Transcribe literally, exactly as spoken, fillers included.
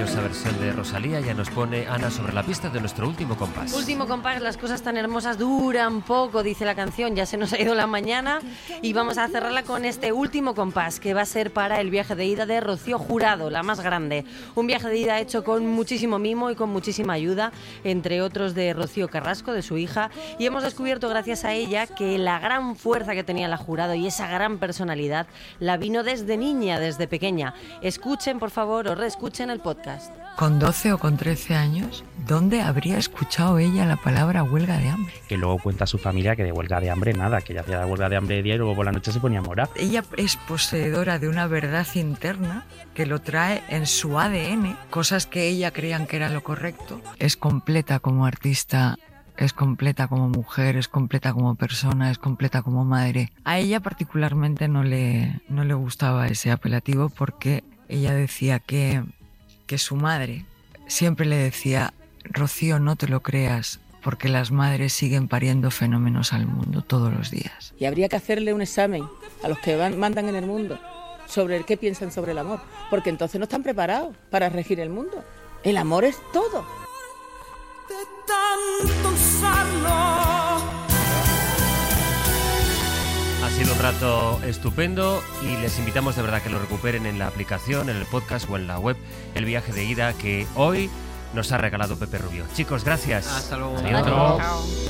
maravillosa versión de Rosalía. Ya nos pone Ana sobre la pista de nuestro último compás. Último compás, las cosas tan hermosas duran poco, dice la canción. Ya se nos ha ido la mañana y vamos a cerrarla con este último compás que va a ser para el viaje de ida de Rocío Jurado, la más grande. Un viaje de ida hecho con muchísimo mimo y con muchísima ayuda, entre otros de Rocío Carrasco, de su hija. Y hemos descubierto gracias a ella que la gran fuerza que tenía la Jurado y esa gran personalidad la vino desde niña, desde pequeña. Escuchen, por favor, o reescuchen el podcast. Con doce o con trece años, ¿dónde habría escuchado ella la palabra huelga de hambre? Que luego cuenta a su familia que de huelga de hambre nada, que ella hacía la huelga de hambre de día y luego por la noche se ponía a morar. Ella es poseedora de una verdad interna que lo trae en su A D N, cosas que ella creían que era lo correcto. Es completa como artista, es completa como mujer, es completa como persona, es completa como madre. A ella particularmente no le, no le gustaba ese apelativo porque ella decía que, que su madre siempre le decía: Rocío, no te lo creas, porque las madres siguen pariendo fenómenos al mundo todos los días. Y habría que hacerle un examen a los que van, mandan en el mundo sobre qué piensan sobre el amor, porque entonces no están preparados para regir el mundo. El amor es todo. Ha sido un rato estupendo y les invitamos de verdad que lo recuperen en la aplicación, en el podcast o en la web, el viaje de ida que hoy nos ha regalado Pepe Rubio. Chicos, gracias. Hasta luego. Adiós. Adiós.